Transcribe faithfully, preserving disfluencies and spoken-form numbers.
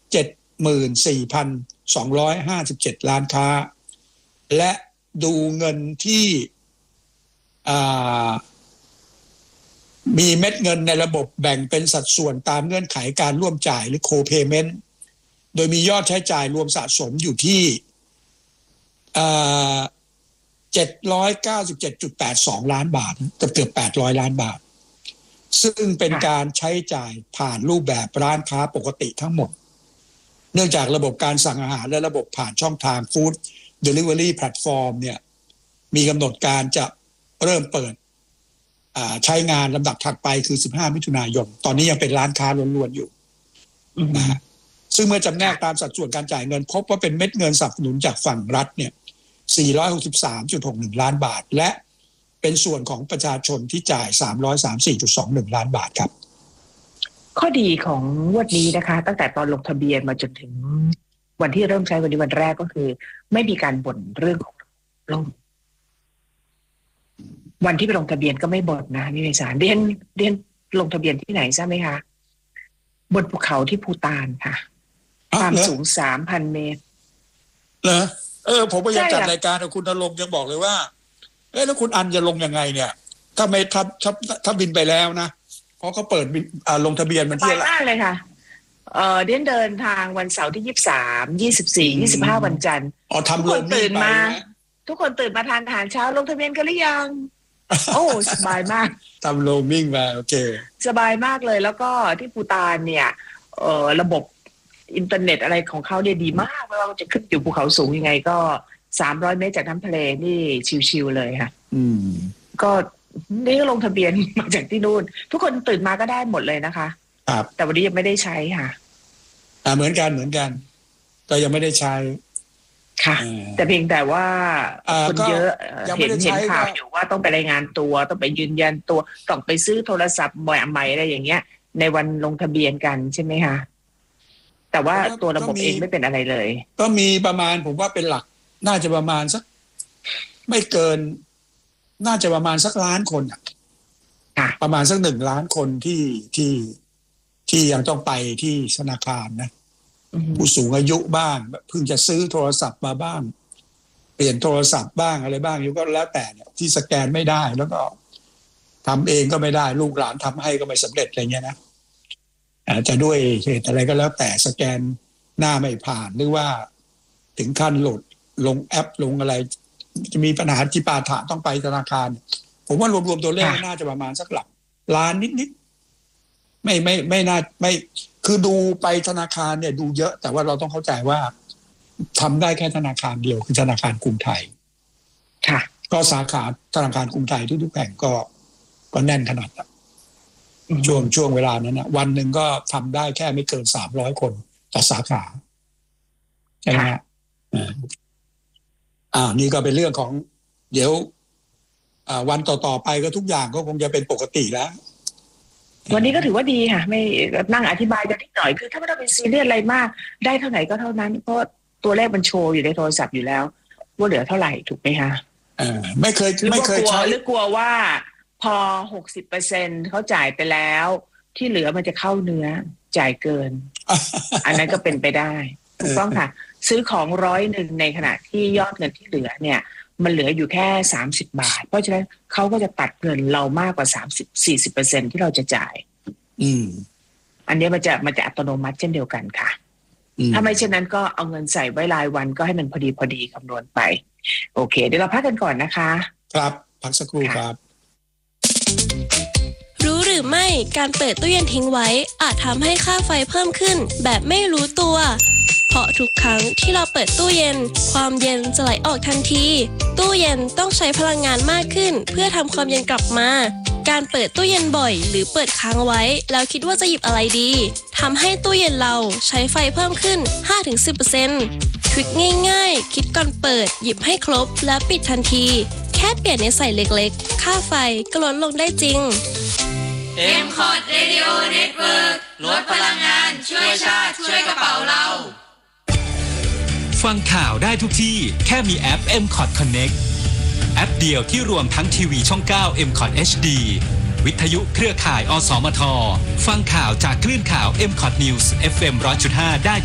เจ็ดหมื่นสี่พันสองร้อยห้าสิบเจ็ดล้านค้าและดูเงินที่มีเม็ดเงินในระบบแบ่งเป็นสัดส่วนตามเงื่อนไขการร่วมจ่ายหรือ co-payment โดยมียอดใช้จ่ายรวมสะสมอยู่ที่เจ็ดร้อยเก้าสิบเจ็ดจุดแปดสองล้านบาทเกือบเกือบแปดร้อยล้านบาทซึ่งเป็นการใช้จ่ายผ่านรูปแบบร้านค้าปกติทั้งหมดเนื่องจากระบบการสั่งอาหารและระบบผ่านช่องทาง Food Delivery Platform เนี่ยมีกำหนดการจะเริ่มเปิดใช้งานลำดับถัดไปคือสิบห้ามิถุนายนตอนนี้ยังเป็นร้านค้าล้วนๆอยู่นะฮะซึ่งเมื่อจำแนกตามสัดส่วนการจ่ายเงินพบว่าเป็นเม็ดเงินสนับสนุนจากฝั่งรัฐเนี่ย สี่ร้อยหกสิบสามจุดหกหนึ่งล้านบาทและเป็นส่วนของประชาชนที่จ่าย สามร้อยสามสิบสี่จุดสองหนึ่งล้านบาทครับข้อดีของงวดนี้นะคะตั้งแต่ตอนลงทะเบียนมาจนถึงวันที่เริ่มใช้วันนี้วันแรกก็คือไม่มีการบ่นเรื่องของล่มวันที่ไปลงทะเบียนก็ไม่บ่นนะนี่ในสารเรียนเรียนลงทะเบียนที่ไหนทราบไหมคะบนภูเขาที่ภูฏานค่ะความสูง สามพัน เมตรเหรอเออผมพยายามจัดรายการกับคุณณรงค์ยังบอกเลยว่าเอ๊ะแล้วคุณอันจะลงยังไงเนี่ยถ้าไม่ถ้าถ้าถ้าบินไปแล้วนะเพราะเขาเปิดอ่าลงทะเบียนมันที่อะไรมากเลยค่ะเออเดินเดินทางวันเสาร์ที่ยี่สิบสาม ยี่สิบสี่ ยี่สิบห้าวันจันทร์อ๋อทำลงตื่นมาทุกคนตื่นมาทานอาหารเช้าลงทะเบียนกันหรือยังโอ้สบายมากทำโรมมิ่งมาโอเคสบายมากเลยแล้วก็ที่ภูฏานเนี่ยเอ่อระบบอินเทอร์เน็ตอะไรของเขาเนี่ยดีมากไม่ว่าจะขึ้นอยู่ภูเขาสูงยังไงก็สามร้อยเมตรจากน้ำทะเลนี่ชิวๆเลยค่ะอืมก็นี่ก็ลงทะเบียนมาจากที่นู่นทุกคนตื่นมาก็ได้หมดเลยนะคะครับแต่วันนี้ยังไม่ได้ใช้ค่ะอ่าเหมือนกันเหมือนกันก็ยังไม่ได้ใช้ค่ะแต่เพียงแต่ว่าคนเยอะเห็นเห็นข่าวอยู่ว่าต้องไปรายงานตัวต้องไปยืนยันตัวต้องไปซื้อโทรศัพท์ใหม่อะไรอย่างเงี้ยในวันลงทะเบียนกันใช่ไหมคะแต่ว่าตัวระบบเองไม่เป็นอะไรเลยก็มีประมาณผมว่าเป็นหลักน่าจะประมาณสักไม่เกินน่าจะประมาณสักล้านคนอ่ะประมาณสักหนึ่งล้านคนที่ที่ที่ยังต้องไปที่ธนาคารนะผู้สูงอายุบ้างเพิ่งจะซื้อโทรศัพท์มาบ้างเปลี่ยนโทรศัพท์บ้างอะไรบ้างอยู่ก็แล้วแต่เนี่ยที่สแกนไม่ได้แล้วก็ทำเองก็ไม่ได้ลูกหลานทำให้ก็ไม่สำเร็จอะไรเงี้ยนะอาจจะด้วยเหตุอะไรก็แล้วแต่สแกนหน้าไม่ผ่านหรือว่าถึงขั้นโหลดลงแอปลงอะไรจะมีปัญหาจิปาถะต้องไปธนาคารผมว่ารวมๆตัวเลขน่าจะประมาณสักหลักล้านนิดๆไม่ไม่ไม่น่าไม่คือดูไปธนาคารเนี่ยดูเยอะแต่ว่าเราต้องเข้าใจว่าทำได้แค่ธนาคารเดียวคือธนาคารกรุงไทยค่ะก็สาขาธนาคารกรุงไทยทุกๆแห่งก็ก็แน่นขนาดนั้นช่วงช่วงเวลานั้นนะวันหนึ่งก็ทำได้แค่ไม่เกินสามร้อยคนต่อสาขาใช่ไหมฮะอ่านี่ก็เป็นเรื่องของเดี๋ยวอ่าวันต่อๆไปก็ทุกอย่างก็คงจะเป็นปกติแล้ววันนี้ก็ถือว่าดีค่ะไม่นั่งอธิบายกันนิดหน่อยคือถ้าไม่ต้องเป็นซีเรียสอะไรมากได้เท่าไหร่ก็เท่านั้นเพราะตัวเลขมันโชว์อยู่ในโทรศัพท์อยู่แล้วว่าเหลือเท่าไหร่ถูกไหมคะเออไม่เคยไม่เคยใช้หรือกลัวว่าพอ หกสิบเปอร์เซ็นต์ เขาจ่ายไปแล้วที่เหลือมันจะเข้าเนื้อจ่ายเกิน อันนั้นก็เป็นไปได้ถูกต้องค่ะซื้อของร้อยหนึ่งในขณะที่ยอดเงินที่เหลือเนี่ยมันเหลืออยู่แค่สามสิบบาทเพราะฉะนั้นเขาก็จะตัดเงินเรามากกว่า สามสิบ สี่สิบเปอร์เซ็นต์ ที่เราจะจ่ายอืมอันนี้มันจะมันจะอัตโนมัติเช่นเดียวกันค่ะถ้าไม่เช่นนั้นก็เอาเงินใส่ไว้รายวันก็ให้มันพอดีพอดีคำนวณไปโอเคเดี๋ยวเราพักกันก่อนนะคะครับพักสักครู่ครับรู้หรือไม่การเปิดตู้เย็นทิ้งไว้อาจทำให้ค่าไฟเพิ่มขึ้นแบบไม่รู้ตัวเพราะทุกครั้งที่เราเปิดตู้เย็นความเย็นจะไหลออกทันทีตู้เย็นต้องใช้พลังงานมากขึ้นเพื่อทำความเย็นกลับมาการเปิดตู้เย็นบ่อยหรือเปิดค้างไว้แล้วคิดว่าจะหยิบอะไรดีทำให้ตู้เย็นเราใช้ไฟเพิ่มขึ้น ห้าถึงสิบเปอร์เซ็นต์ ทริคง่ายๆคิดก่อนเปิดหยิบให้ครบแล้วปิดทันทีแค่เปลี่ยนในใส่เล็กๆค่าไฟก็ลดลงได้จริงเอ็ม คอท Radio Network ลดพลังงานช่วยชาติช่วยกระเป๋าเราฟังข่าวได้ทุกที่แค่มีแอป เอ็ม คอท Connect แอปเดียวที่รวมทั้งทีวีช่องเก้า เอ็ม คอท เอช ดี วิทยุเครือข่ายอสมทฟังข่าวจากคลื่นข่าว เอ็ม คอท News เอฟ เอ็ม หนึ่งร้อยจุดห้า ได้